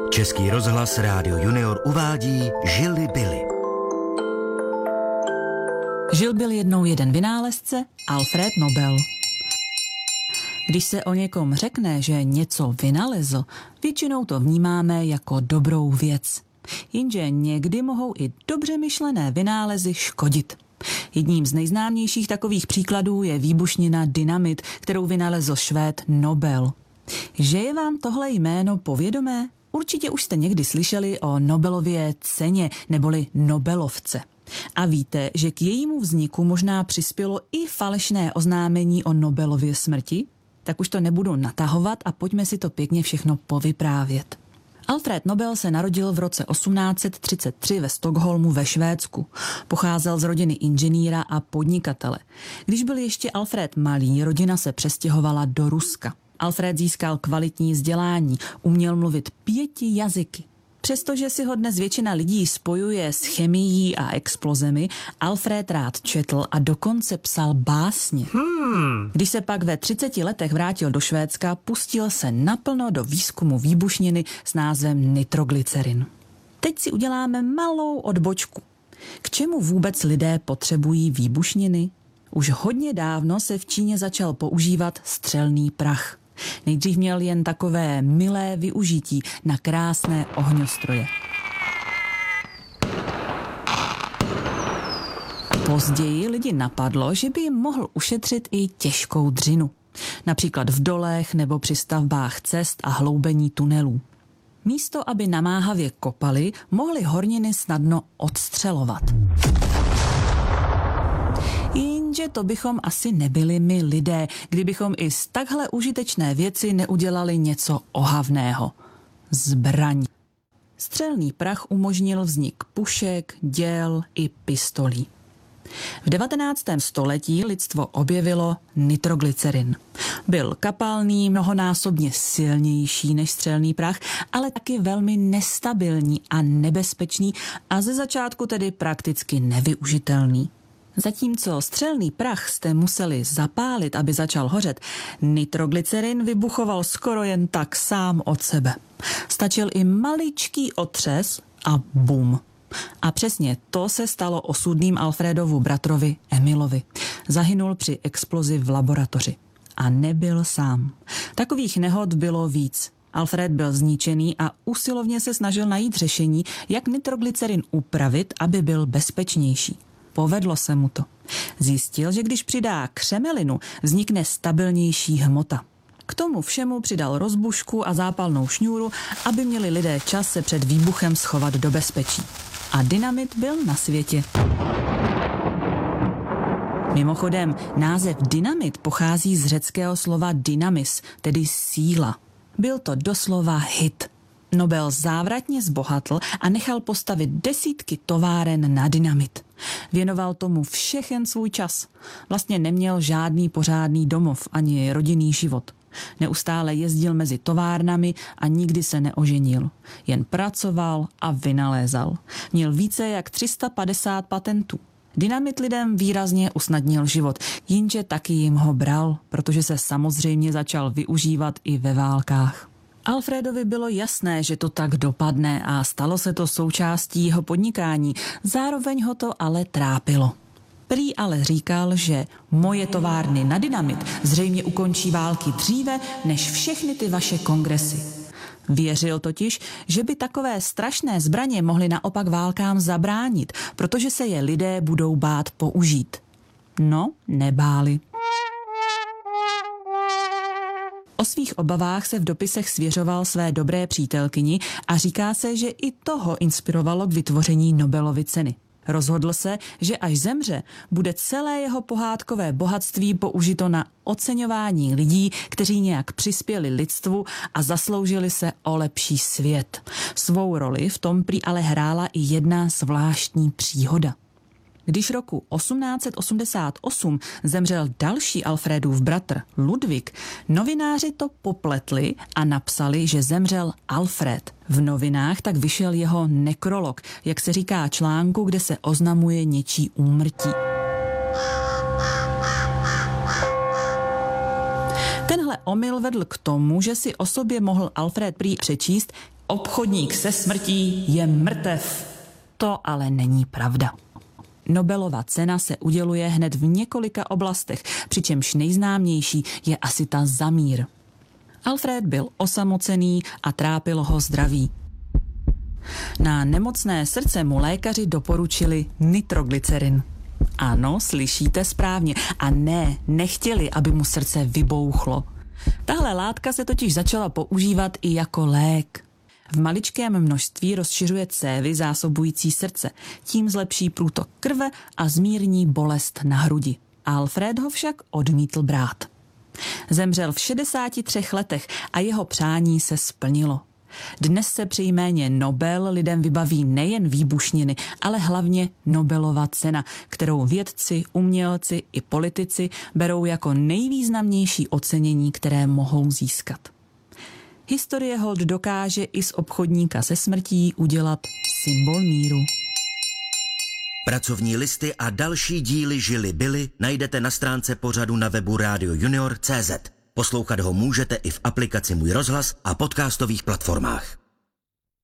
Český rozhlas Rádio Junior uvádí Žili byli. Žil byl jednou jeden vynálezce, Alfred Nobel. Když se o někom řekne, že něco vynalezl, většinou to vnímáme jako dobrou věc. Jenže někdy mohou i dobře myšlené vynálezy škodit. Jedním z nejznámějších takových příkladů je výbušnina dynamit, kterou vynalezl Švéd Nobel. Že je vám tohle jméno povědomé? Určitě už jste někdy slyšeli o Nobelově ceně neboli Nobelovce. A víte, že k jejímu vzniku možná přispělo i falešné oznámení o Nobelově smrti? Tak už to nebudu natahovat a pojďme si to pěkně všechno povyprávět. Alfred Nobel se narodil v roce 1833 ve Stockholmu ve Švédsku. Pocházel z rodiny inženýra a podnikatele. Když byl ještě Alfred malý, rodina se přestěhovala do Ruska. Alfred získal kvalitní vzdělání, uměl mluvit 5 jazyky. Přestože si ho dnes většina lidí spojuje s chemií a explozemi, Alfred rád četl a dokonce psal básně. Když se pak ve 30 letech vrátil do Švédska, pustil se naplno do výzkumu výbušniny s názvem nitroglycerin. Teď si uděláme malou odbočku. K čemu vůbec lidé potřebují výbušniny? Už hodně dávno se v Číně začal používat střelný prach. Nejdřív měl jen takové milé využití na krásné ohňostroje. Později lidi napadlo, že by jim mohl ušetřit i těžkou dřinu. Například v dolech nebo při stavbách cest a hloubení tunelů. Místo, aby namáhavě kopali, mohli horniny snadno odstřelovat. Jenže to bychom asi nebyli my lidé, kdybychom i z takhle užitečné věci neudělali něco ohavného. Zbraň. Střelný prach umožnil vznik pušek, děl i pistolí. V 19. století lidstvo objevilo nitroglycerin. Byl kapalný, mnohonásobně silnější než střelný prach, ale taky velmi nestabilní a nebezpečný a ze začátku tedy prakticky nevyužitelný. Zatímco střelný prach jste museli zapálit, aby začal hořet, nitroglycerin vybuchoval skoro jen tak sám od sebe. Stačil i maličký otřes a bum. A přesně to se stalo osudným Alfredovu bratrovi Emilovi. Zahynul při explozi v laboratoři. A nebyl sám. Takových nehod bylo víc. Alfred byl zničený a usilovně se snažil najít řešení, jak nitroglycerin upravit, aby byl bezpečnější. Povedlo se mu to. Zjistil, že když přidá křemelinu, vznikne stabilnější hmota. K tomu všemu přidal rozbušku a zápalnou šňůru, aby měli lidé čas se před výbuchem schovat do bezpečí. A dynamit byl na světě. Mimochodem, název dynamit pochází z řeckého slova dynamis, tedy síla. Byl to doslova hit. Nobel závratně zbohatl a nechal postavit desítky továren na dynamit. Věnoval tomu všechen svůj čas. Vlastně neměl žádný pořádný domov ani rodinný život. Neustále jezdil mezi továrnami a nikdy se neoženil. Jen pracoval a vynalézal. Měl více jak 350 patentů. Dynamit lidem výrazně usnadnil život, jenže taky jim ho bral, protože se samozřejmě začal využívat i ve válkách. Alfredovi bylo jasné, že to tak dopadne a stalo se to součástí jeho podnikání, zároveň ho to ale trápilo. Prý ale říkal, že moje továrny na dynamit zřejmě ukončí války dříve než všechny ty vaše kongresy. Věřil totiž, že by takové strašné zbraně mohly naopak válkám zabránit, protože se je lidé budou bát použít. No, nebáli. O svých obavách se v dopisech svěřoval své dobré přítelkyni a říká se, že i toho inspirovalo k vytvoření Nobelovy ceny. Rozhodl se, že až zemře, bude celé jeho pohádkové bohatství použito na oceňování lidí, kteří nějak přispěli lidstvu a zasloužili se o lepší svět. Svou roli v tom prý ale hrála i jedna zvláštní příhoda. Když roku 1888 zemřel další Alfredův bratr Ludvík, novináři to popletli a napsali, že zemřel Alfred. V novinách tak vyšel jeho nekrolog, jak se říká článku, kde se oznamuje něčí úmrtí. Tenhle omyl vedl k tomu, že si o sobě mohl Alfred prý přečíst Obchodník se smrtí je mrtev. To ale není pravda. Nobelova cena se uděluje hned v několika oblastech, přičemž nejznámější je asi ta za mír. Alfred byl osamocený a trápilo ho zdraví. Na nemocné srdce mu lékaři doporučili nitroglycerin. Ano, slyšíte správně. A ne, nechtěli, aby mu srdce vybouchlo. Tahle látka se totiž začala používat i jako lék. V maličkém množství rozšiřuje cévy zásobující srdce. Tím zlepší průtok krve a zmírní bolest na hrudi. Alfred ho však odmítl brát. Zemřel v 63 letech a jeho přání se splnilo. Dnes se při jméně Nobel lidem vybaví nejen výbušniny, ale hlavně Nobelova cena, kterou vědci, umělci i politici berou jako nejvýznamnější ocenění, které mohou získat. Historie holt dokáže i z obchodníka se smrtí udělat symbol míru. Pracovní listy a další díly Žili byly najdete na stránce pořadu na webu radiojunior.cz. Poslouchat ho můžete i v aplikaci Můj rozhlas a podcastových platformách.